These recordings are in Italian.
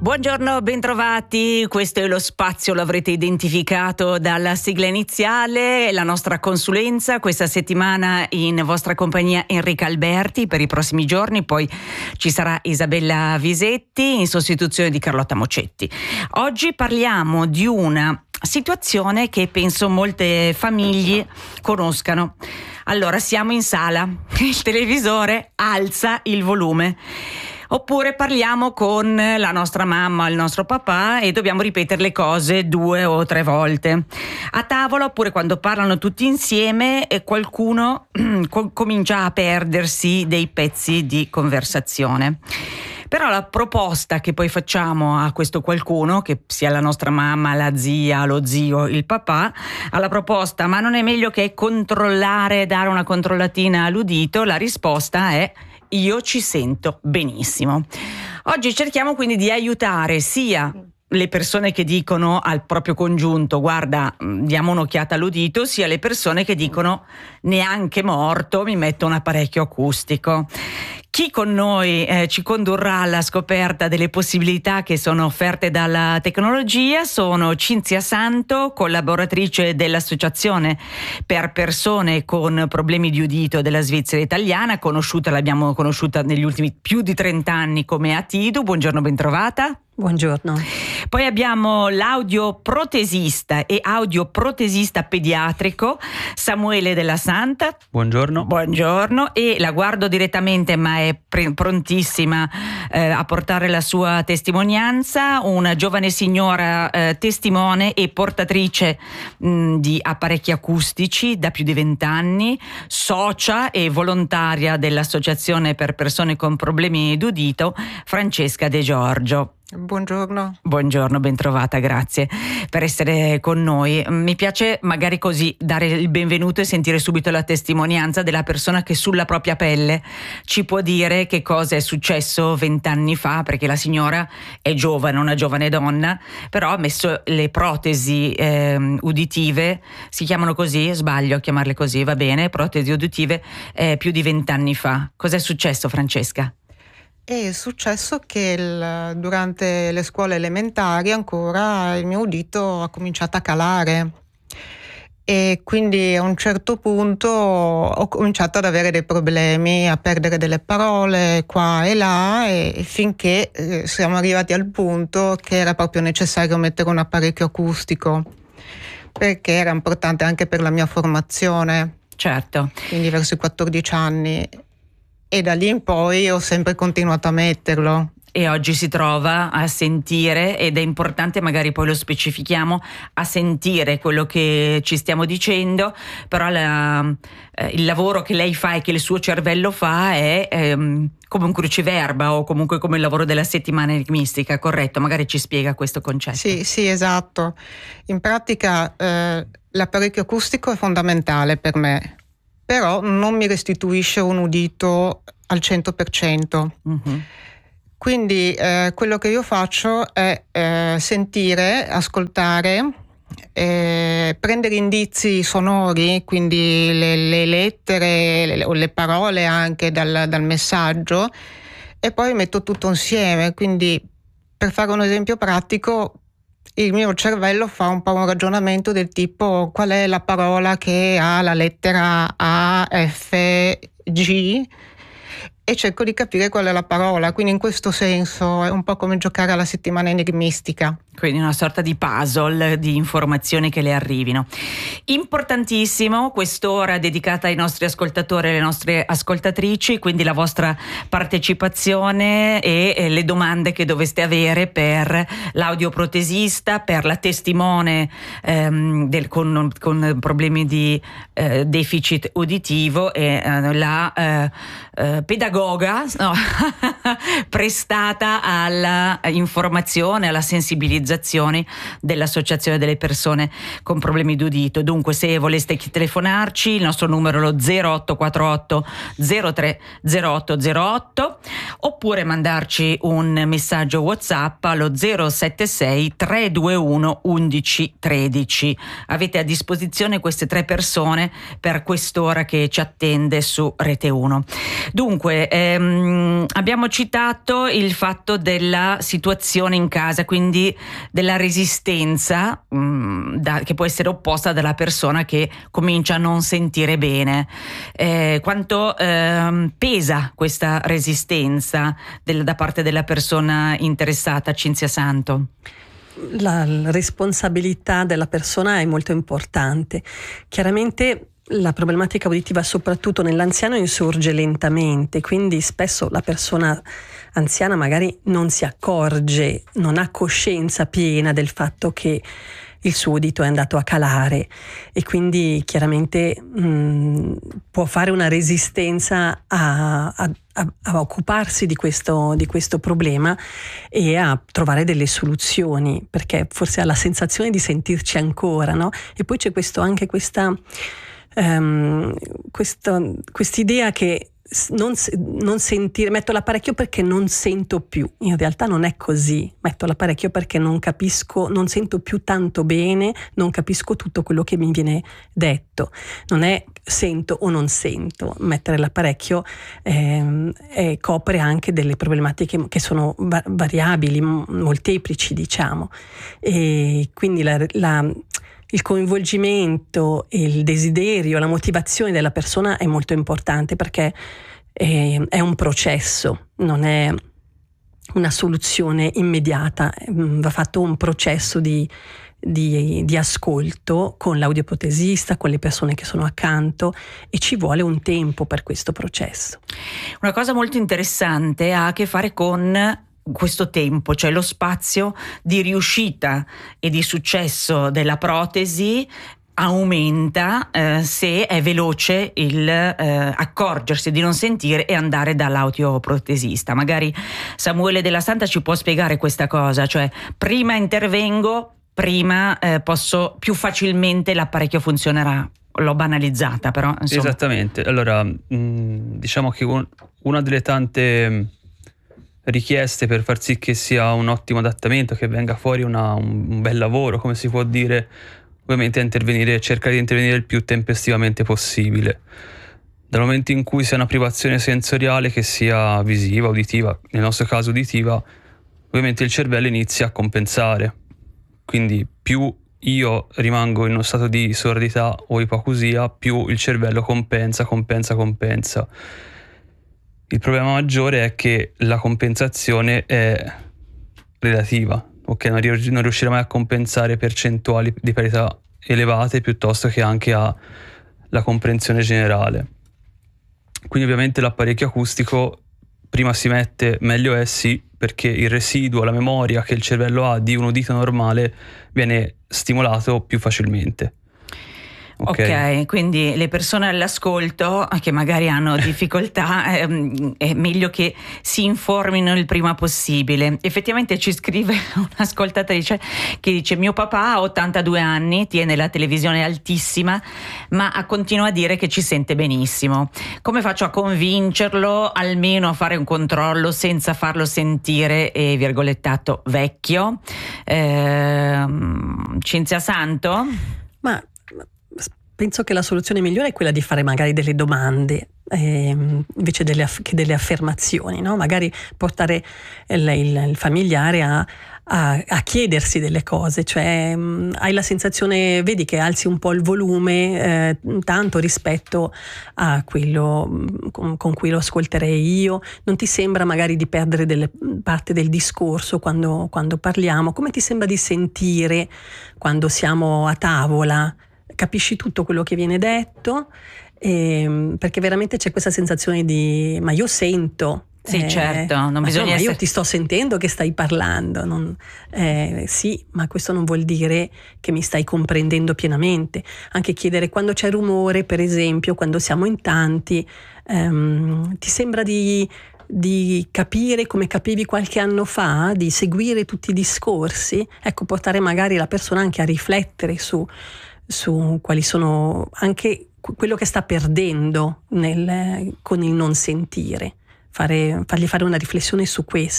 Buongiorno, bentrovati. Questo è lo spazio, l'avrete identificato dalla sigla iniziale, la nostra consulenza. Questa settimana in vostra compagnia Enrica Alberti per i prossimi giorni, poi ci sarà Isabella Visetti in sostituzione di Carlotta Mocetti. Oggi parliamo di una situazione che penso molte famiglie conoscano. Allora, siamo in sala, il televisore alza il volume. Oppure parliamo con la nostra mamma o il nostro papà e dobbiamo ripetere le cose 2 o 3 volte. A tavola, oppure quando parlano tutti insieme, qualcuno comincia a perdersi dei pezzi di conversazione. Però la proposta che poi facciamo a questo qualcuno, che sia la nostra mamma, la zia, lo zio, il papà, alla proposta "ma non è meglio che controllare, dare una controllatina all'udito?", la risposta è: io ci sento benissimo. Oggi cerchiamo quindi di aiutare sia le persone che dicono al proprio congiunto "guarda, diamo un'occhiata all'udito", sia le persone che dicono "neanche morto, mi metto un apparecchio acustico". Chi con noi ci condurrà alla scoperta delle possibilità che sono offerte dalla tecnologia sono Cinzia Santo, collaboratrice dell'Associazione per persone con problemi di udito della Svizzera italiana, l'abbiamo conosciuta negli ultimi più di 30 anni come ATIDU. Buongiorno, bentrovata. Buongiorno. Poi abbiamo l'audioprotesista e audioprotesista pediatrico Samuele Della Santa. Buongiorno. Buongiorno, e la guardo direttamente ma è prontissima a portare la sua testimonianza, una giovane signora testimone e portatrice di apparecchi acustici da più di 20 anni, socia e volontaria dell'Associazione per persone con problemi d'udito, Francesca De Giorgio. Buongiorno. Buongiorno, bentrovata, grazie per essere con noi. Mi piace magari così dare il benvenuto e sentire subito la testimonianza della persona che sulla propria pelle ci può dire che cosa è successo 20 anni fa, perché la signora è giovane, una giovane donna, però ha messo le protesi uditive, si chiamano così? Sbaglio a chiamarle così? Va bene, protesi uditive più di 20 anni fa. Cos'è successo, Francesca? È successo che durante le scuole elementari ancora il mio udito ha cominciato a calare e quindi a un certo punto ho cominciato ad avere dei problemi, a perdere delle parole qua e là, e finché siamo arrivati al punto che era proprio necessario mettere un apparecchio acustico, perché era importante anche per la mia formazione. Certo. Quindi verso i 14 anni. E da lì in poi ho sempre continuato a metterlo. E oggi si trova a sentire, ed è importante, magari poi lo specifichiamo, a sentire quello che ci stiamo dicendo, però il lavoro che lei fa e che il suo cervello fa è come un cruciverba, o comunque come il lavoro della settimana enigmistica, corretto? Magari ci spiega questo concetto. Sì, esatto. In pratica l'apparecchio acustico è fondamentale per me, però non mi restituisce un udito al 100%. Mm-hmm. Quindi quello che io faccio è sentire, ascoltare, prendere indizi sonori, quindi le lettere o le parole anche dal messaggio, e poi metto tutto insieme. Quindi, per fare un esempio pratico, il mio cervello fa un po' un ragionamento del tipo: qual è la parola che ha la lettera A, F, G, e cerco di capire qual è la parola. Quindi in questo senso è un po' come giocare alla settimana enigmistica. Quindi una sorta di puzzle di informazioni che le arrivino. Importantissimo quest'ora dedicata ai nostri ascoltatori e alle nostre ascoltatrici, quindi la vostra partecipazione e le domande che dovreste avere per l'audioprotesista, per la testimone con problemi di deficit uditivo, e la pedagoga prestata alla informazione, alla sensibilizzazione dell'Associazione delle persone con problemi d'udito. Dunque, se voleste telefonarci, il nostro numero è lo 0848 03 0808, oppure mandarci un messaggio WhatsApp allo 076 321 11 13. Avete a disposizione queste 3 persone per quest'ora che ci attende su Rete 1. Dunque, interessante. Abbiamo citato il fatto della situazione in casa, quindi della resistenza che può essere opposta dalla persona che comincia a non sentire bene. Quanto pesa questa resistenza da parte della persona interessata, Cinzia Santo? La responsabilità della persona è molto importante. Chiaramente la problematica uditiva, soprattutto nell'anziano, insorge lentamente, quindi spesso la persona anziana magari non si accorge, non ha coscienza piena del fatto che il suo udito è andato a calare, e quindi chiaramente può fare una resistenza a occuparsi di questo problema e a trovare delle soluzioni, perché forse ha la sensazione di sentirci ancora, no? E poi c'è quest'idea che non sentire, metto l'apparecchio perché non sento più. In realtà non è così. Metto l'apparecchio perché non capisco, non sento più tanto bene, non capisco tutto quello che mi viene detto. Non è sento o non sento. Mettere l'apparecchio copre anche delle problematiche che sono variabili, molteplici, diciamo. E quindi il coinvolgimento, il desiderio, la motivazione della persona è molto importante, perché è un processo, non è una soluzione immediata, va fatto un processo di ascolto con l'audioprotesista, con le persone che sono accanto, e ci vuole un tempo per questo processo. Una cosa molto interessante ha a che fare con questo tempo, cioè lo spazio di riuscita e di successo della protesi aumenta se è veloce il accorgersi di non sentire e andare dall'audioprotesista. Magari Samuele Della Santa ci può spiegare questa cosa, cioè prima intervengo, prima posso più facilmente, l'apparecchio funzionerà. L'ho banalizzata, però insomma. Esattamente. Allora diciamo che una delle tante richieste per far sì che sia un ottimo adattamento, che venga fuori un bel lavoro, come si può dire, ovviamente è cercare di intervenire il più tempestivamente possibile. Dal momento in cui sia una privazione sensoriale, che sia visiva, uditiva, nel nostro caso uditiva, ovviamente il cervello inizia a compensare. Quindi più io rimango in uno stato di sordità o ipoacusia, più il cervello compensa. Il problema maggiore è che la compensazione è relativa, ok? Non riuscirà mai a compensare percentuali di parità elevate, piuttosto che anche la comprensione generale. Quindi ovviamente l'apparecchio acustico prima si mette, meglio è, sì, perché il residuo, la memoria che il cervello ha di un udito normale viene stimolato più facilmente. Ok, quindi le persone all'ascolto che magari hanno difficoltà è meglio che si informino il prima possibile. Effettivamente ci scrive un'ascoltatrice che dice: mio papà ha 82 anni, tiene la televisione altissima, ma continua a dire che ci sente benissimo. Come faccio a convincerlo almeno a fare un controllo senza farlo sentire, virgolettato, vecchio? Cinzia Santo? Ma penso che la soluzione migliore è quella di fare magari delle domande invece che delle affermazioni, no? Magari portare il familiare a chiedersi delle cose, cioè hai la sensazione, vedi che alzi un po' il volume tanto rispetto a quello con cui lo ascolterei io, non ti sembra magari di perdere delle parti del discorso quando parliamo, come ti sembra di sentire quando siamo a tavola? Capisci tutto quello che viene detto, perché veramente c'è questa sensazione di ma io sento. Sì, certo, non bisogna io ti sto sentendo che stai parlando, sì, ma questo non vuol dire che mi stai comprendendo pienamente. Anche chiedere quando c'è rumore, per esempio, quando siamo in tanti, ti sembra di capire come capivi qualche anno fa, di seguire tutti i discorsi? Ecco, portare magari la persona anche a riflettere su quali sono anche quello che sta perdendo con il non sentire, fargli fare una riflessione su questo.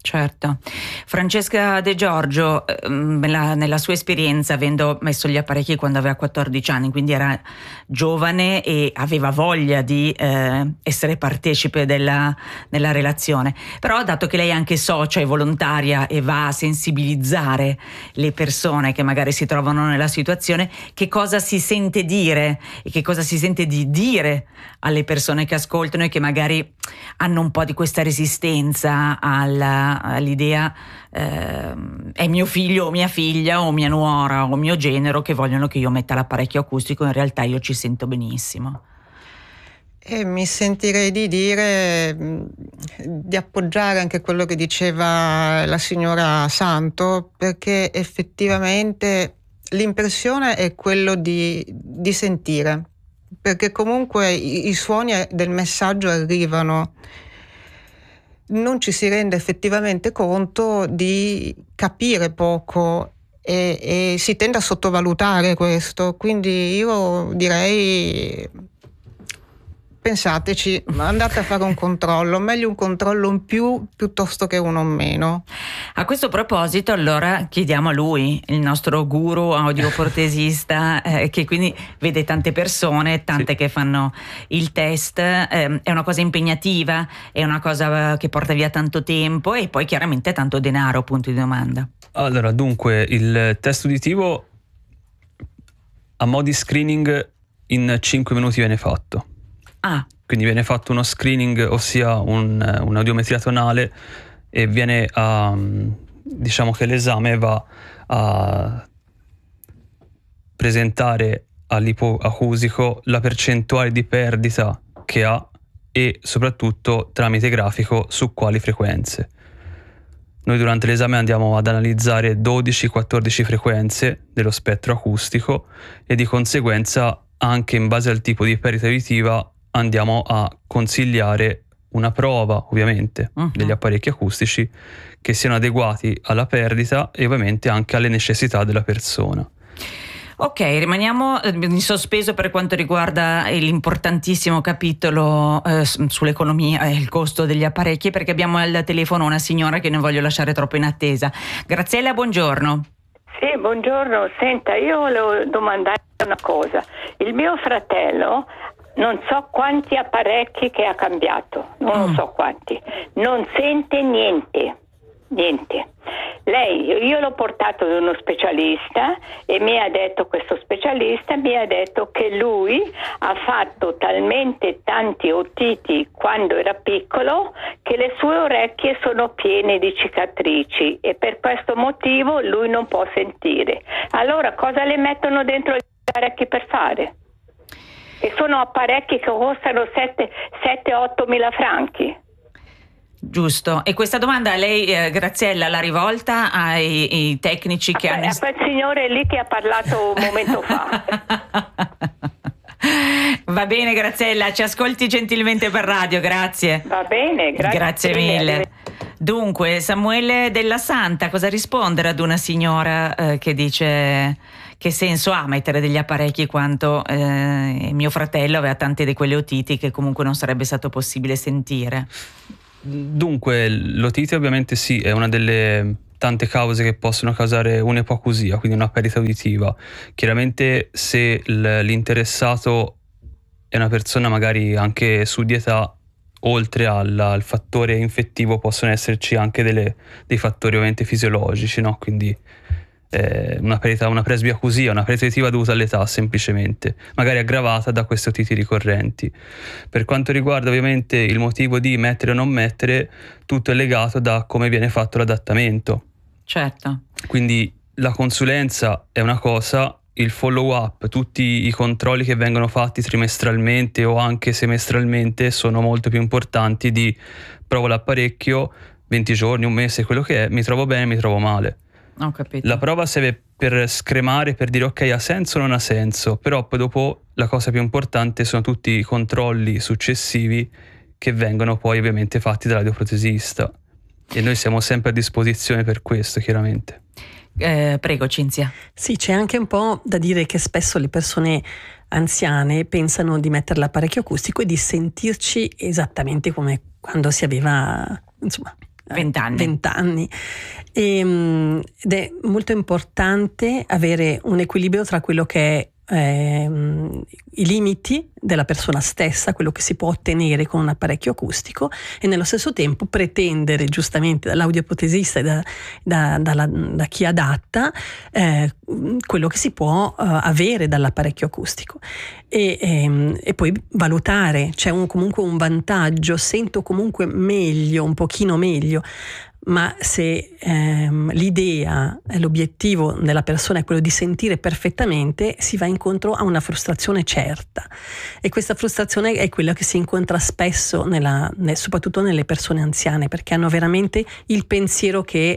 Certo. Francesca De Giorgio, nella sua esperienza, avendo messo gli apparecchi quando aveva 14 anni, quindi era giovane e aveva voglia di essere partecipe nella relazione, però dato che lei è anche socia e volontaria e va a sensibilizzare le persone che magari si trovano nella situazione, che cosa si sente dire e che cosa si sente di dire alle persone che ascoltano e che magari hanno un po' di questa resistenza all'idea è mio figlio o mia figlia o mia nuora o mio genero che vogliono che io metta l'apparecchio acustico, in realtà io ci sento benissimo. E mi sentirei di dire, di appoggiare anche quello che diceva la signora Santo, perché effettivamente l'impressione è quello di sentire, perché comunque i suoni del messaggio arrivano. Non ci si rende effettivamente conto di capire poco e si tende a sottovalutare questo, quindi io direi pensateci, andate a fare un controllo, meglio un controllo in più piuttosto che uno in meno. A questo proposito allora chiediamo a lui, il nostro guru audioprotesista che quindi vede tante persone, tante che fanno il test, è una cosa impegnativa, è una cosa che porta via tanto tempo e poi chiaramente tanto denaro, punto di domanda. Allora, dunque, il test uditivo a mo' di screening in 5 minuti viene fatto. Quindi viene fatto uno screening, ossia un'audiometria tonale, e viene diciamo che l'esame va a presentare all'ipoacusico la percentuale di perdita che ha e soprattutto tramite grafico su quali frequenze. Noi durante l'esame andiamo ad analizzare 12-14 frequenze dello spettro acustico e di conseguenza anche in base al tipo di perdita uditiva andiamo a consigliare una prova, ovviamente, degli apparecchi acustici che siano adeguati alla perdita e ovviamente anche alle necessità della persona. Ok, rimaniamo in sospeso per quanto riguarda l'importantissimo capitolo sull'economia e il costo degli apparecchi, perché abbiamo al telefono una signora che non voglio lasciare troppo in attesa. Graziella, buongiorno. Sì, buongiorno. Senta, io volevo domandare una cosa. Il mio fratello non so quanti apparecchi che ha cambiato, non lo so quanti, non sente niente. Io l'ho portato da uno specialista e questo specialista mi ha detto che lui ha fatto talmente tanti otiti quando era piccolo che le sue orecchie sono piene di cicatrici e per questo motivo lui non può sentire. Allora cosa le mettono dentro gli apparecchi per fare? E sono apparecchi che costano 7-8 mila franchi. Giusto. E questa domanda lei, Graziella, l'ha rivolta ai tecnici che hanno... A quel signore lì che ha parlato un momento fa. Va bene, Graziella, ci ascolti gentilmente per radio, grazie. Va bene, grazie. Grazie mille. Dunque, Samuele Della Santa, cosa rispondere ad una signora che dice... Che senso ha mettere degli apparecchi quanto mio fratello aveva tante di quelle otiti che comunque non sarebbe stato possibile sentire? Dunque, l'otite ovviamente sì, è una delle tante cause che possono causare un'ipoacusia, quindi una perdita uditiva. Chiaramente se l'interessato è una persona magari anche su di età, oltre al fattore infettivo possono esserci anche dei fattori ovviamente fisiologici, no? Quindi una presbiacusia, una perdita uditiva dovuta all'età semplicemente, magari aggravata da queste otiti ricorrenti. Per quanto riguarda ovviamente il motivo di mettere o non mettere, tutto è legato da come viene fatto l'adattamento. Certo. Quindi la consulenza è una cosa, il follow up, tutti i controlli che vengono fatti trimestralmente o anche semestralmente sono molto più importanti di provo l'apparecchio, 20 giorni, un mese, quello che è, mi trovo bene, mi trovo male. Ho capito. La prova serve per scremare, per dire ok, ha senso o non ha senso, però poi dopo la cosa più importante sono tutti i controlli successivi che vengono poi ovviamente fatti dall'audioprotesista e noi siamo sempre a disposizione per questo, chiaramente. Prego, Cinzia. Sì, c'è anche un po' da dire che spesso le persone anziane pensano di mettere l'apparecchio acustico e di sentirci esattamente come quando si aveva, insomma, 20 anni. 20 anni. Ed è molto importante avere un equilibrio tra quello che è i limiti della persona stessa, quello che si può ottenere con un apparecchio acustico, e nello stesso tempo pretendere giustamente dall'audiopotesista e da chi adatta quello che si può avere dall'apparecchio acustico, e poi valutare. C'è comunque un vantaggio, sento comunque meglio, un pochino meglio, ma se l'idea, l'obiettivo della persona è quello di sentire perfettamente, si va incontro a una frustrazione certa, e questa frustrazione è quella che si incontra spesso soprattutto nelle persone anziane, perché hanno veramente il pensiero che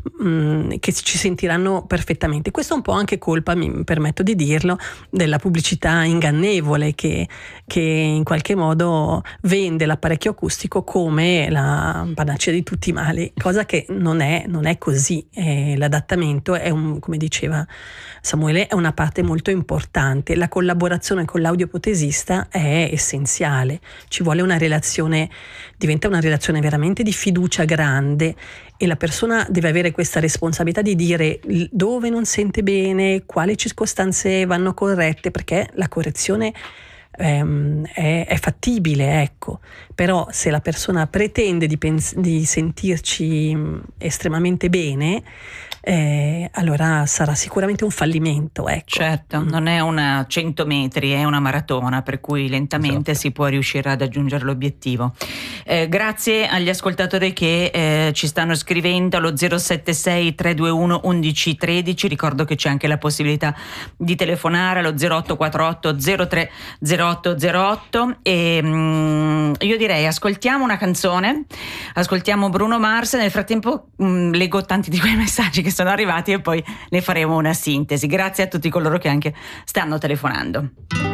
ci sentiranno perfettamente. Questo è un po' anche colpa, mi permetto di dirlo, della pubblicità ingannevole che in qualche modo vende l'apparecchio acustico come la panacea di tutti i mali, cosa che non è così. L'adattamento è come diceva Samuele, è una parte molto importante. La collaborazione con l'audiopotesista è essenziale, ci vuole diventa una relazione veramente di fiducia grande, e la persona deve avere questa responsabilità di dire dove non sente bene, quali circostanze vanno corrette, perché la correzione è fattibile, ecco. Però se la persona pretende di sentirci estremamente bene, allora sarà sicuramente un fallimento, ecco. Certo, non è una 100 metri, è una maratona, per cui lentamente Esatto. si può riuscire ad aggiungere l'obiettivo. Grazie agli ascoltatori che ci stanno scrivendo allo 076 321 1113. Ricordo che c'è anche la possibilità di telefonare allo 0848 03 0808, e io direi ascoltiamo una canzone, ascoltiamo Bruno Mars. Nel frattempo leggo tanti di quei messaggi che sono arrivati e poi ne faremo una sintesi. Grazie a tutti coloro che anche stanno telefonando.